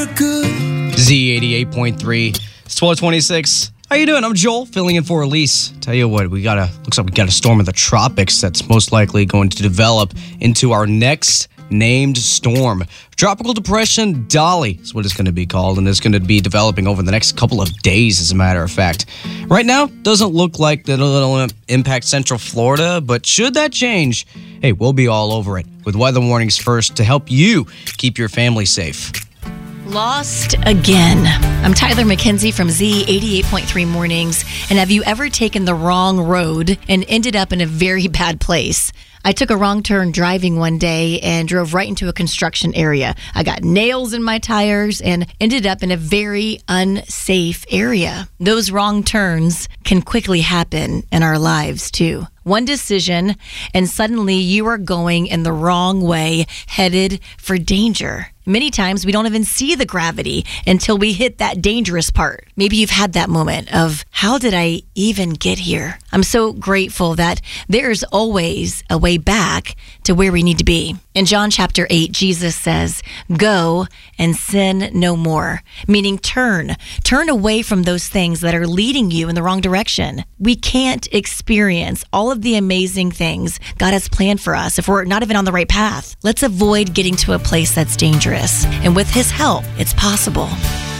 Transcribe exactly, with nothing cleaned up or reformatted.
Z eighty-eight point three. It's twelve twenty-six. How you doing? I'm Joel, filling in for Elise. Tell you what, we got a looks like we got a storm in the tropics that's most likely going to develop into our next named storm. Tropical Depression Dolly is what it's going to be called, and it's going to be developing over the next couple of days, as a matter of fact. Right now, doesn't look like that it'll impact Central Florida, but should that change, hey, we'll be all over it with weather warnings first to help you keep your family safe. Lost again. I'm Tyler McKenzie from Z eighty-eight point three Mornings. And have you ever taken the wrong road and ended up in a very bad place? I took a wrong turn driving one day and drove right into a construction area. I got nails in my tires and ended up in a very unsafe area. Those wrong turns can quickly happen in our lives too. One decision and suddenly you are going in the wrong way, headed for danger. Many times we don't even see the gravity until we hit that dangerous part. Maybe you've had that moment of, how did I even get here? I'm so grateful that there's always a way back to where we need to be. In John chapter eight, Jesus says, go and sin no more, meaning turn. Turn away from those things that are leading you in the wrong direction. We can't experience all of the amazing things God has planned for us if we're not even on the right path. Let's avoid getting to a place that's dangerous. And with His help, it's possible.